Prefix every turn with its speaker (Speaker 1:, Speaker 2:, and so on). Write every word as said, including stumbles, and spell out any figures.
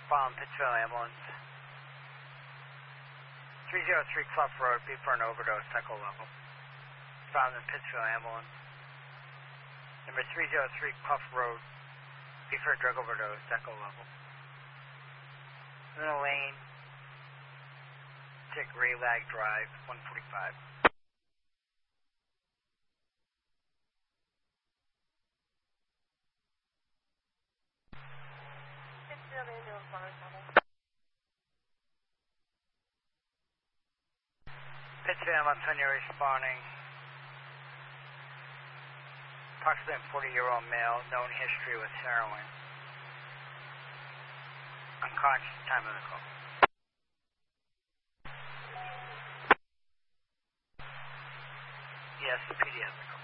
Speaker 1: Following Pittsville ambulance. three oh three Clough Road, B for an overdose, echo level. Found in Pittsville ambulance. Number three oh three Clough Road, B for a drug overdose, echo level. In the lane, take Ray Lag Drive, one forty-five.
Speaker 2: Pittsville ambulance, one oh seven.
Speaker 1: Pittsville ambulance, when you're responding. Approximately forty-year-old male, known history with heroin. Unconscious time of the call. Yes, pediatric.